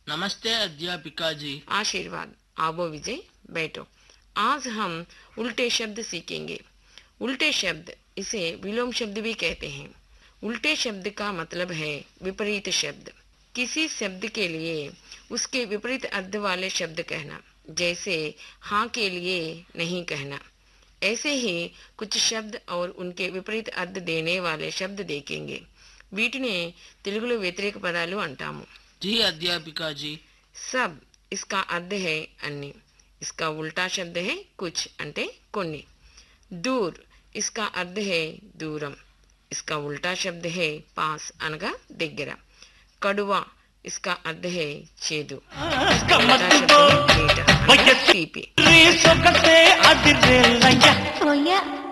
नमस्ते अध्यापिका जी। आशीर्वाद। आबो विजय, बैठो। आज हम उल्टे शब्द सीखेंगे। उल्टे शब्द, इसे विलोम शब्द भी कहते हैं। उल्टे शब्द का मतलब है विपरीत शब्द। किसी शब्द के लिए उसके विपरीत अर्थ वाले शब्द कहना, जैसे हाँ के लिए नहीं कहना। ऐसे ही कुछ शब्द और उनके విపరీత అర్థ देने वाले शब्द देखेंगे। వీటినే తెలుగులో వ్యతిరేక పదాలు అంటాము। जी अध्यापिका जी। सब, इसका अर्थ है अन्य। इसका उल्टा शब्द है कुछ అంటే కొన్ని। दूर, इसका अर्थ है दूरम। इसका उल्टा शब्द है पास అనగా దగ్గర। कड़वा, इसका अर्थ है చేదు। इसका उल्टा शब्द है मीठा అనగా తీపి।